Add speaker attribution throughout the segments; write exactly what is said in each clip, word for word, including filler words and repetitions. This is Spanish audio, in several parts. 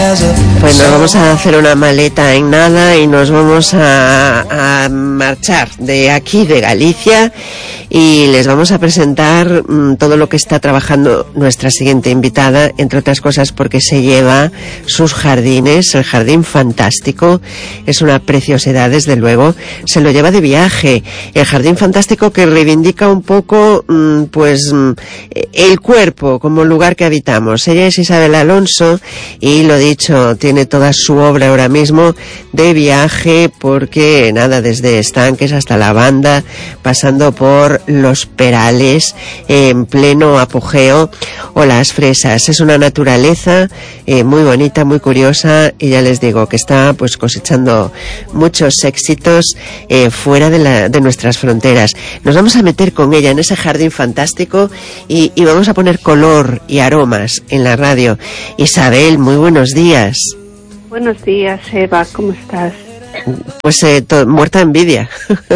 Speaker 1: Pues nos vamos a hacer una maleta en nada y nos vamos a, a marchar de aquí, de Galicia, y les vamos a presentar mmm, todo lo que está trabajando nuestra siguiente invitada, entre otras cosas porque se lleva sus jardines, el Jardín Fantástico, es una preciosidad desde luego, se lo lleva de viaje, el Jardín Fantástico que reivindica un poco mmm, pues mmm, el cuerpo como lugar que habitamos. Ella es Isabel Alonso y lo dicho, tiene toda su obra ahora mismo de viaje porque nada, desde estanques hasta lavanda, pasando por los perales en pleno apogeo o las fresas. Es una naturaleza eh, muy bonita, muy curiosa, y ya les digo que está pues cosechando muchos éxitos eh, fuera de, la, de nuestras fronteras. Nos vamos a meter con ella en ese jardín fantástico y, y vamos a poner color y aromas en la radio. Isabel, muy buenos días.
Speaker 2: Buenos días, Eva, ¿cómo estás?
Speaker 1: Pues eh, to- muerta de envidia.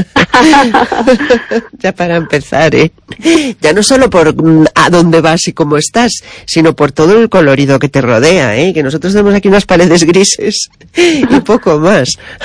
Speaker 1: Ya para empezar, ¿eh? Ya no solo por mm, a dónde vas y cómo estás, sino por todo el colorido que te rodea, ¿eh? Que nosotros tenemos aquí unas paredes grises y poco más.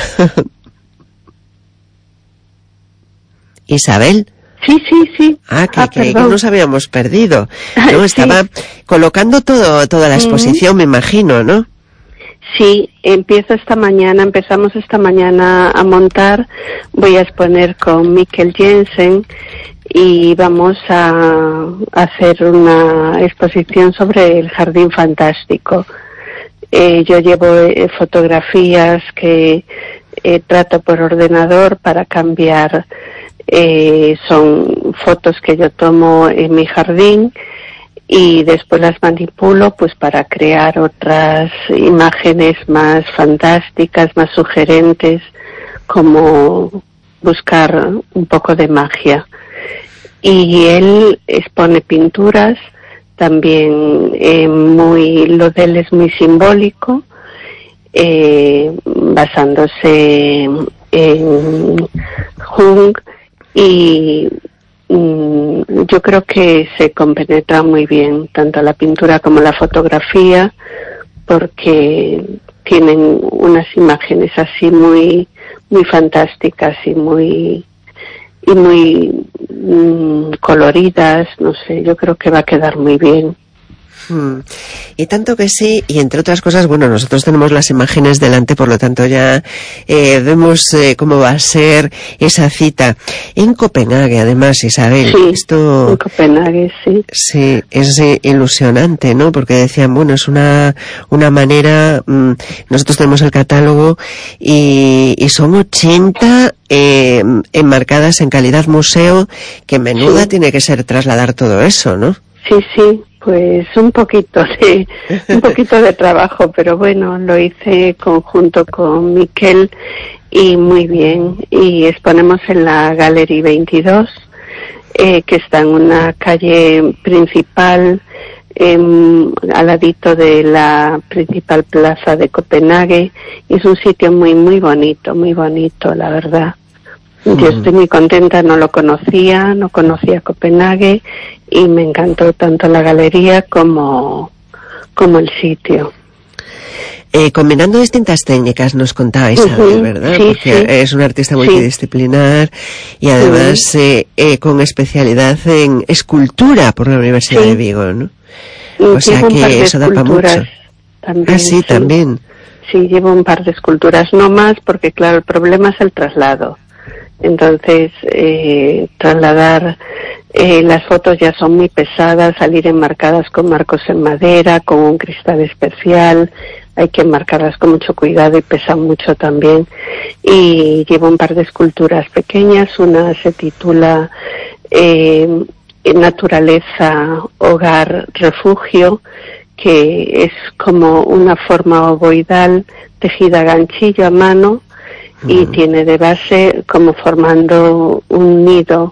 Speaker 1: Isabel.
Speaker 2: Sí, sí, sí.
Speaker 1: Ah, que,
Speaker 2: ah,
Speaker 1: que, que nos habíamos perdido. No, estaba
Speaker 2: sí.
Speaker 1: colocando todo, toda la exposición, uh-huh. Me imagino, ¿no?
Speaker 2: Sí, empiezo esta mañana, empezamos esta mañana a montar. Voy a exponer con Mikkel Jensen y vamos a hacer una exposición sobre el Jardín Fantástico. Eh, yo llevo eh, fotografías que eh, trato por ordenador para cambiar. Eh, son fotos que yo tomo en mi jardín y después las manipulo pues para crear otras imágenes más fantásticas, más sugerentes, como buscar un poco de magia. Y él expone pinturas también, eh, muy, lo de él es muy simbólico, eh, basándose en Jung, y mm, yo creo que se compenetra muy bien tanto la pintura como la fotografía, porque tienen unas imágenes así muy muy fantásticas y muy y muy mm, coloridas. No sé, yo creo que va a quedar muy bien.
Speaker 1: Hmm. Y tanto que sí, y entre otras cosas, bueno, nosotros tenemos las imágenes delante, por lo tanto ya eh, vemos eh, cómo va a ser esa cita en Copenhague, además, Isabel.
Speaker 2: Sí,
Speaker 1: esto
Speaker 2: en Copenhague, sí.
Speaker 1: Sí, es eh, ilusionante, ¿no? Porque decían, bueno, es una una manera, mmm, nosotros tenemos el catálogo y, y son ochenta eh, enmarcadas en calidad museo, que menuda sí. Tiene que ser trasladar todo eso, ¿no?
Speaker 2: Sí, sí. Pues un poquito de un poquito de trabajo, pero bueno, lo hice conjunto con Mikkel y muy bien. Y exponemos en la Galería veintidós, eh, que está en una calle principal, eh, al ladito de la principal plaza de Copenhague. Y es un sitio muy, muy bonito, muy bonito, la verdad. Yo estoy muy contenta, no lo conocía, no conocía Copenhague y me encantó tanto la galería como, como el sitio.
Speaker 1: Eh, combinando distintas técnicas, nos contaba Isabel, uh-huh, ¿verdad?
Speaker 2: Sí,
Speaker 1: porque sí. Es una artista multidisciplinar sí. Y además uh-huh. eh, eh, con especialidad en escultura por la Universidad sí. de Vigo, ¿no?
Speaker 2: Y
Speaker 1: o sea
Speaker 2: llevo
Speaker 1: que
Speaker 2: un par de
Speaker 1: eso da para mucho.
Speaker 2: También,
Speaker 1: ah, sí, sí, también.
Speaker 2: Sí, llevo un par de esculturas, no más, porque claro, el problema es el traslado. Entonces, eh, trasladar eh, las fotos ya son muy pesadas, salir enmarcadas con marcos en madera, con un cristal especial, hay que enmarcarlas con mucho cuidado y pesan mucho también. Y llevo un par de esculturas pequeñas, una se titula eh, Naturaleza, Hogar, Refugio, que es como una forma ovoidal tejida a ganchillo a mano, y tiene de base como formando un nido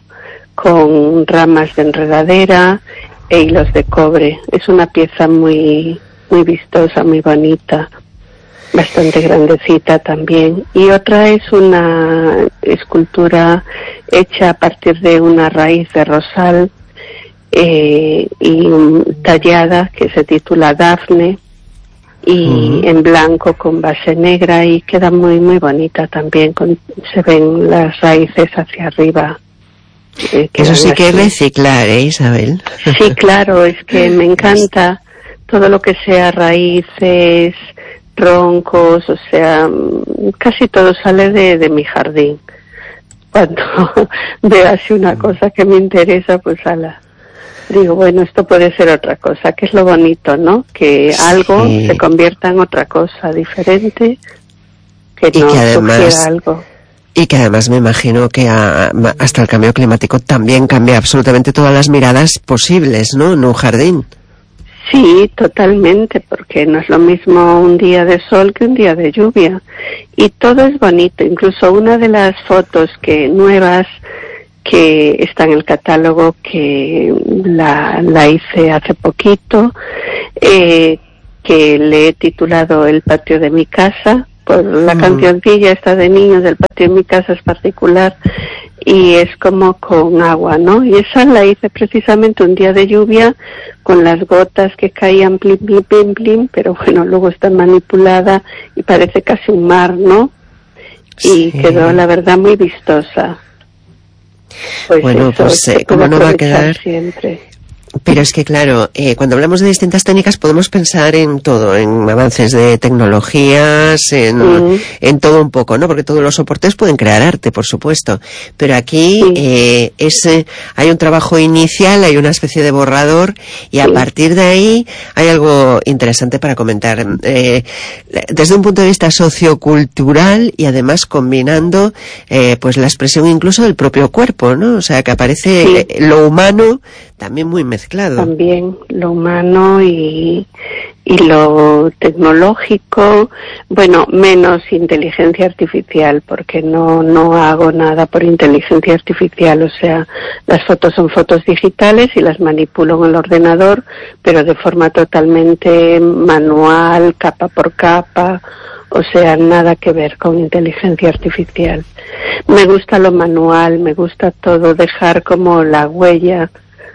Speaker 2: con ramas de enredadera e hilos de cobre. Es una pieza muy muy vistosa, muy bonita, bastante grandecita también. Y otra es una escultura hecha a partir de una raíz de rosal eh, y um, tallada, que se titula Dafne, y
Speaker 1: uh-huh.
Speaker 2: en blanco con base negra, y queda muy muy bonita también, con, se ven las raíces hacia arriba.
Speaker 1: Eh, Eso sí que es reciclar, ¿eh, Isabel?
Speaker 2: Sí, claro, es que me encanta todo lo que sea raíces, troncos, o sea, casi todo sale de, de mi jardín. Cuando veo así una cosa que me interesa, pues ala, digo, bueno, esto puede ser otra cosa, que es lo bonito, ¿no? Que algo sí. se convierta en otra cosa diferente, que
Speaker 1: y
Speaker 2: no
Speaker 1: que además,
Speaker 2: sugiera algo.
Speaker 1: Y que además me imagino que a, hasta el cambio climático también cambia absolutamente todas las miradas posibles, ¿no? En un jardín.
Speaker 2: Sí, totalmente, porque no es lo mismo un día de sol que un día de lluvia. Y todo es bonito, incluso una de las fotos que nuevas que está en el catálogo, que la, la hice hace poquito, eh, que le he titulado El patio de mi casa, por la mm. cancioncilla esta de niños del patio de mi casa es particular, y es como con agua, ¿no? Y esa la hice precisamente un día de lluvia, con las gotas que caían plim, plim, plim, plim, pero bueno, luego está manipulada y parece casi un mar, ¿no? Y sí. quedó, la verdad, muy vistosa. Pues
Speaker 1: bueno,
Speaker 2: eso,
Speaker 1: pues eh, como no va a quedar
Speaker 2: siempre.
Speaker 1: Pero es que claro, eh, cuando hablamos de distintas técnicas podemos pensar en todo, en avances de tecnologías, en, mm. en todo un poco, ¿no? Porque todos los soportes pueden crear arte, por supuesto. Pero aquí sí. eh, es, eh, hay un trabajo inicial, hay una especie de borrador, y a sí. partir de ahí hay algo interesante para comentar. Eh, desde un punto de vista sociocultural y además combinando eh, pues la expresión incluso del propio cuerpo, ¿no? O sea, que aparece sí. eh, lo humano también muy mezclado.
Speaker 2: También lo humano y, y lo tecnológico, bueno, menos inteligencia artificial, porque no, no hago nada por inteligencia artificial, o sea, las fotos son fotos digitales y las manipulo en el ordenador, pero de forma totalmente manual, capa por capa, o sea, nada que ver con inteligencia artificial. Me gusta lo manual, me gusta todo, dejar como la huella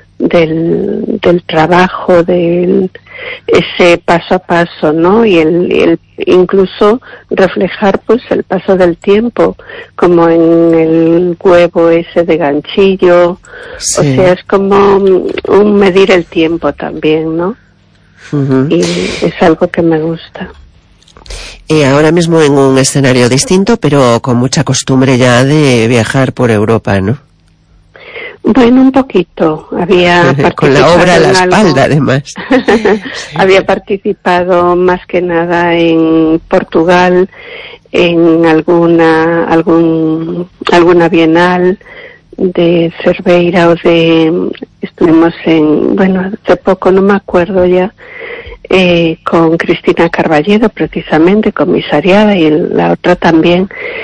Speaker 2: del del trabajo, del ese paso a paso, ¿no? Y el, el incluso reflejar pues el paso del tiempo, como en el huevo ese de ganchillo, sí. o sea, es como un medir el tiempo también, ¿no? Uh-huh. Y es algo que me gusta.
Speaker 1: Y ahora mismo en un escenario distinto, pero con mucha costumbre ya de viajar por Europa, ¿no?
Speaker 2: Bueno, un poquito. Había
Speaker 1: con la obra a la espalda, además.
Speaker 2: Había participado más que nada en Portugal, en alguna algún alguna bienal de Cerveira o de estuvimos en bueno hace poco no me acuerdo ya eh, con Cristina Carballedo precisamente comisariada y la otra también.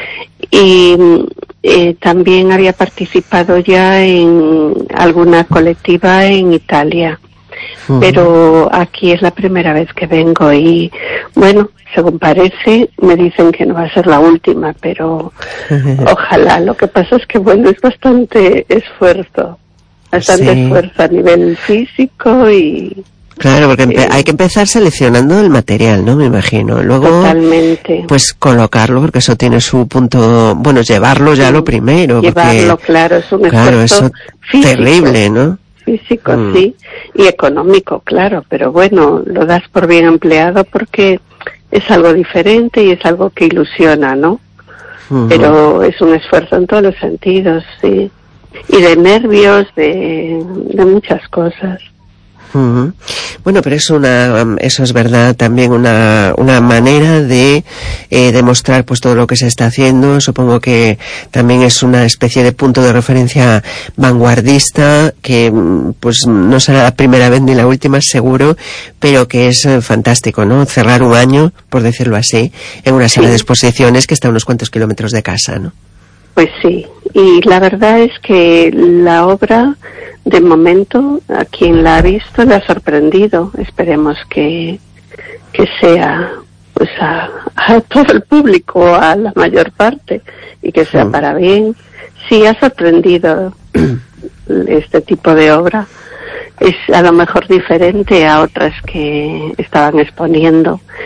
Speaker 2: Y eh, también había participado ya en alguna colectiva en Italia, uh-huh. pero aquí es la primera vez que vengo y bueno, según parece me dicen que no va a ser la última, pero uh-huh. ojalá. Lo que pasa es que bueno, es bastante esfuerzo, bastante sí. esfuerzo a nivel físico y...
Speaker 1: Claro, porque empe- hay que empezar seleccionando el material, ¿no? Me imagino. Luego,
Speaker 2: totalmente.
Speaker 1: Pues colocarlo, porque eso tiene su punto... Bueno, llevarlo ya sí, lo primero.
Speaker 2: Llevarlo,
Speaker 1: porque,
Speaker 2: claro, es un
Speaker 1: claro,
Speaker 2: esfuerzo
Speaker 1: eso
Speaker 2: físico,
Speaker 1: terrible, ¿no?
Speaker 2: Físico, mm. sí. Y económico, claro. Pero bueno, lo das por bien empleado porque es algo diferente y es algo que ilusiona, ¿no? Uh-huh. Pero es un esfuerzo en todos los sentidos, sí. Y de nervios, de, de muchas cosas.
Speaker 1: Uh-huh. Bueno, pero es una, eso es verdad, también una, una manera de eh, demostrar pues todo lo que se está haciendo. Supongo que también es una especie de punto de referencia vanguardista que pues no será la primera vez ni la última, seguro, pero que es eh, fantástico, ¿no? Cerrar un año, por decirlo así, en una sala sí. de exposiciones que está a unos cuantos kilómetros de casa, ¿no?
Speaker 2: Pues sí, y la verdad es que la obra, de momento, a quien la ha visto le ha sorprendido. Esperemos que, que sea pues a, a todo el público, a la mayor parte, y que sea para bien. Sí, ha sorprendido este tipo de obra. Es a lo mejor diferente a otras que estaban exponiendo.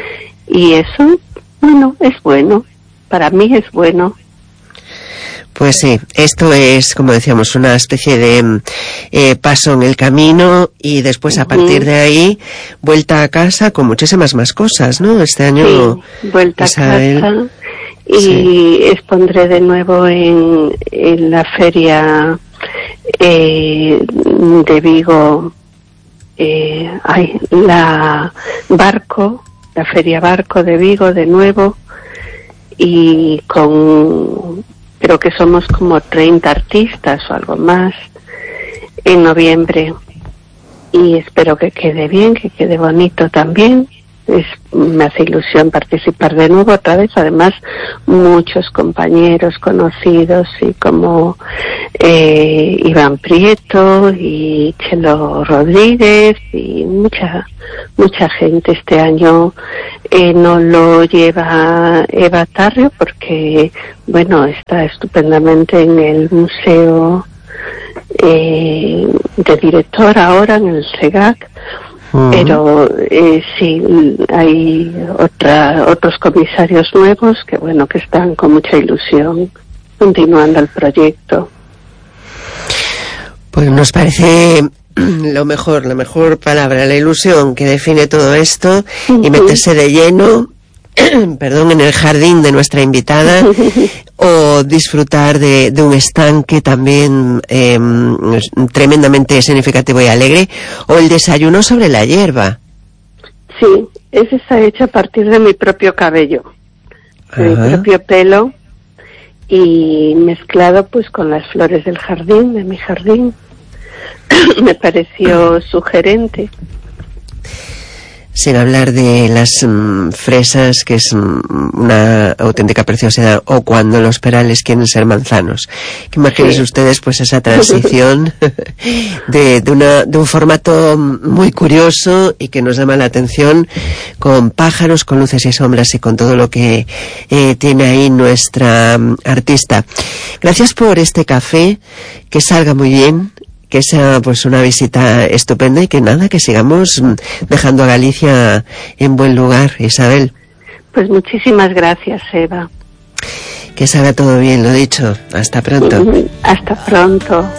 Speaker 2: y eso, bueno, es bueno, para mí es bueno.
Speaker 1: Pues sí, esto es, como decíamos, una especie de eh, paso en el camino y después a partir de ahí vuelta a casa con muchísimas más cosas, ¿no? Este año,
Speaker 2: sí, vuelta
Speaker 1: Isabel,
Speaker 2: a casa y
Speaker 1: sí.
Speaker 2: expondré de nuevo en, en la feria eh, de Vigo, eh, ay, la Barco, la feria Barco de Vigo de nuevo, y con, creo que somos como treinta artistas o algo más en noviembre, y espero que quede bien, que quede bonito también. Es, me hace ilusión participar de nuevo otra vez, además muchos compañeros conocidos y como eh, Iván Prieto y Chelo Rodríguez y mucha mucha gente. Este año eh, no lo lleva Eva Tarrio porque bueno, está estupendamente en el museo eh, de director ahora en el SEGAC. Uh-huh. Pero eh, sí, hay otra, otros comisarios nuevos que bueno, que están con mucha ilusión continuando el proyecto.
Speaker 1: Pues nos parece lo mejor, la mejor palabra, la ilusión que define todo esto, uh-huh. y meterse de lleno, perdón, en el jardín de nuestra invitada, o disfrutar de, de un estanque también eh, tremendamente significativo y alegre, o el desayuno sobre la hierba.
Speaker 2: Sí, ese está hecho a partir de mi propio cabello, de mi propio pelo, y mezclado pues con las flores del jardín, de mi jardín. Me pareció sugerente.
Speaker 1: Sin hablar de las mm, fresas, que es mm, una auténtica preciosidad, o cuando los perales quieren ser manzanos. Que imagínense sí. ustedes pues esa transición de, de, una, de un formato muy curioso y que nos llama la atención, con pájaros, con luces y sombras y con todo lo que eh, tiene ahí nuestra um, artista. Gracias por este café, que salga muy bien, que sea pues una visita estupenda y que nada, que sigamos dejando a Galicia en buen lugar, Isabel.
Speaker 2: Pues muchísimas gracias, Eva.
Speaker 1: Que salga todo bien, lo dicho. Hasta pronto.
Speaker 2: Hasta pronto.